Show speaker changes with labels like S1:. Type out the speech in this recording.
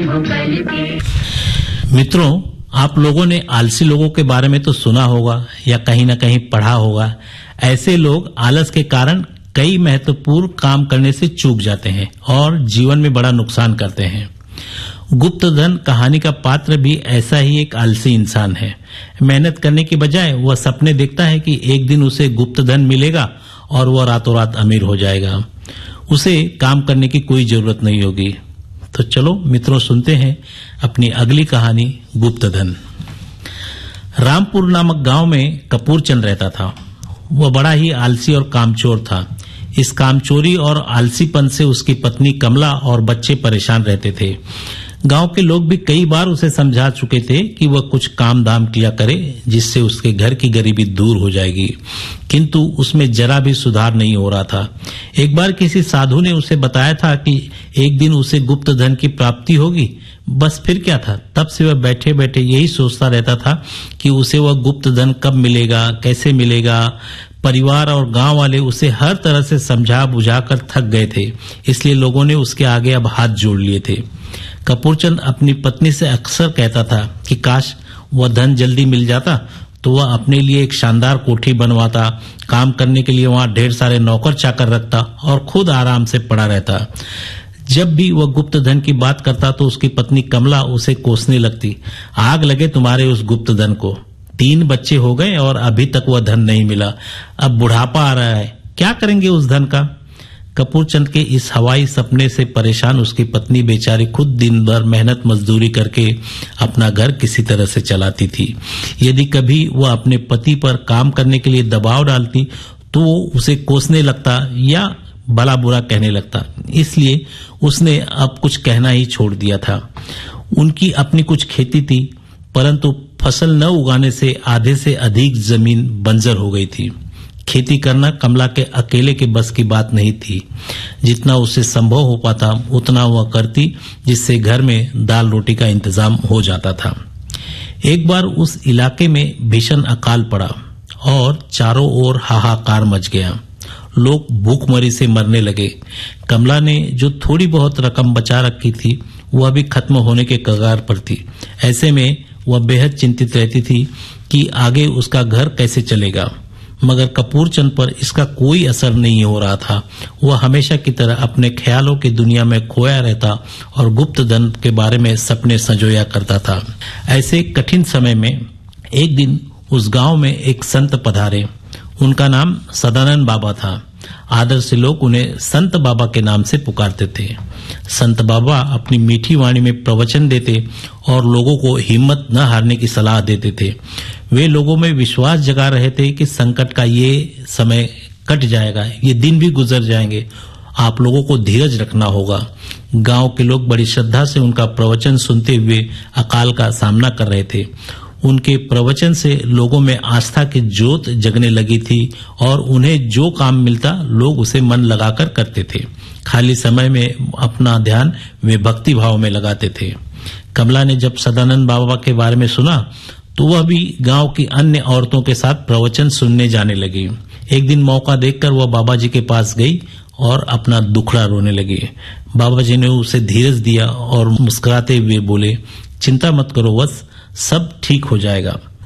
S1: हूँ करके।
S2: मित्रों, आप लोगों ने आलसी लोगों के बारे में तो सुना होगा या कहीं न कहीं पढ़ा होगा। ऐसे लोग आलस के कारण कई महत्वपूर्ण काम करने से चूक जाते हैं और जीवन में बड़ा नुकसान करते हैं। गुप्तधन कहानी का पात्र भी ऐसा ही एक आलसी इंसान है। मेहनत करने के बजाय वह सपने देखता है कि एक दिन उसे गुप्तधन मिलेगा और वह रातों रात अमीर हो जाएगा। उसे काम करने की कोई जरूरत नहीं होगी। तो चलो मित्रों, सुनते हैं अपनी अगली कहानी, गुप्तधन। रामपुर नामक गांव में कपूरचंद रहता था। वह बड़ा ही आलसी और कामचोर था। इस कामचोरी और आलसीपन से उसकी पत्नी कमला और बच्चे परेशान रहते थे। गांव के लोग भी कई बार उसे समझा चुके थे कि वह कुछ काम धाम किया करे जिससे उसके घर की गरीबी दूर हो जाएगी, किंतु उसमें जरा भी सुधार नहीं हो रहा था। एक बार किसी साधु ने उसे बताया था कि एक दिन उसे गुप्त धन की प्राप्ति होगी। बस फिर क्या था, तब से वह बैठे बैठे यही सोचता रहता था कि उसे वह गुप्त धन कब मिलेगा, कैसे मिलेगा। परिवार और गांव वाले उसे हर तरह से समझा बुझाकर थक गए थे, इसलिए लोगों ने उसके आगे अब हाथ जोड़ लिए थे। कपूरचंद अपनी पत्नी से अक्सर कहता था कि काश वह धन जल्दी मिल जाता तो वह अपने लिए एक शानदार कोठी बनवाता, काम करने के लिए वहां ढेर सारे नौकर चाकर रखता और खुद आराम से पड़ा रहता। जब भी वह गुप्त धन की बात करता तो उसकी पत्नी कमला उसे कोसने लगती, आग लगे तुम्हारे उस गुप्त धन को। 3 बच्चे हो गए और अभी तक वह धन नहीं मिला। अब बुढ़ापा आ रहा है, क्या करेंगे उस धन का। कपूरचंद के इस हवाई सपने से परेशान उसकी पत्नी बेचारी खुद दिन भर मेहनत मजदूरी करके अपना घर किसी तरह से चलाती थी। यदि कभी वह अपने पति पर काम करने के लिए दबाव डालती तो वो उसे कोसने लगता या भला बुरा कहने लगता, इसलिए उसने अब कुछ कहना ही छोड़ दिया था। उनकी अपनी कुछ खेती थी, परंतु फसल न उगाने से आधे से अधिक जमीन बंजर हो गई थी। खेती करना कमला के अकेले के बस की बात नहीं थी। जितना उससे संभव हो पाता उतना वह करती, जिससे घर में दाल रोटी का इंतजाम हो जाता था। एक बार उस इलाके में भीषण अकाल पड़ा और चारों ओर हाहाकार मच गया। लोग भूखमरी से मरने लगे। कमला ने जो थोड़ी बहुत रकम बचा रखी थी वह भी खत्म होने के कगार पर थी। ऐसे में वह बेहद चिंतित रहती थी कि आगे उसका घर कैसे चलेगा, मगर कपूरचंद पर इसका कोई असर नहीं हो रहा था। वह हमेशा की तरह अपने ख्यालों की दुनिया में खोया रहता और गुप्त धन के बारे में सपने संजोया करता था। ऐसे कठिन समय में एक दिन उस गांव में एक संत पधारे। उनका नाम सदानंद बाबा था। आदर से लोग उन्हें संत बाबा के नाम से पुकारते थे। संत बाबा अपनी मीठी वाणी में प्रवचन देते और लोगों को हिम्मत न हारने की सलाह देते थे। वे लोगों में विश्वास जगा रहे थे कि संकट का ये समय कट जाएगा, ये दिन भी गुजर जाएंगे, आप लोगों को धीरज रखना होगा। गांव के लोग बड़ी श्रद्धा से उनका प्रवचन सुनते हुए अकाल का सामना कर रहे थे। उनके प्रवचन से लोगों में आस्था की ज्योत जगने लगी थी और उन्हें जो काम मिलता लोग उसे मन लगाकर करते थे। खाली समय में अपना ध्यान वे भक्ति भाव में लगाते थे। कमला ने जब सदानंद बाबा के बारे में सुना तो वह भी गांव की अन्य औरतों के साथ प्रवचन सुनने जाने लगी। एक दिन मौका देखकर वह बाबा जी के पास गई और अपना दुखड़ा रोने लगी। बाबा जी ने उसे धीरज दिया और मुस्कुराते हुए बोले, चिंता मत करो वत्स, सब ठीक हो जाएगा।